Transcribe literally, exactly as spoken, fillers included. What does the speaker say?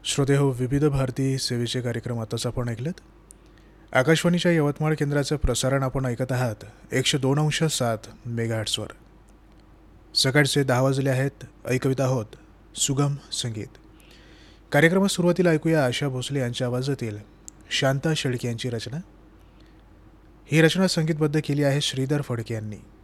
श्रोते हो, विविध भारती सेवेचे कार्यक्रम आताच आपण ऐकलेत. आकाशवाणीच्या यवतमाळ केंद्राचं प्रसारण आपण ऐकत आहात एकशे दोन अंश सात मेगाहर्ट्सवर. सकाळचे दहा वाजले आहेत. ऐकवित आहोत सुगम संगीत. कार्यक्रमात सुरुवातीला ऐकूया आशा भोसले यांच्या आवाजातील शांता शेळके यांची रचना. ही रचना संगीतबद्ध केली आहे श्रीधर फडके यांनी.